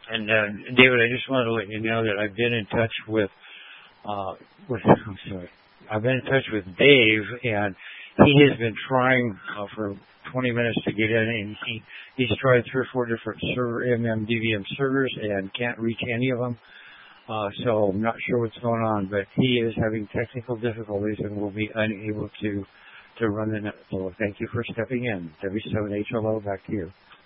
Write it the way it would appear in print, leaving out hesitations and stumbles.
And David, I just wanted to let you know that I've been in touch with, I'm sorry, I've been in touch with Dave, and he has been trying for 20 minutes to get in, and he's tried 3 or 4 different server MMDVM servers and can't reach any of them. So I'm not sure what's going on, but he is having technical difficulties and will be unable to run the net. So thank you for stepping in. W7HLO, back to you.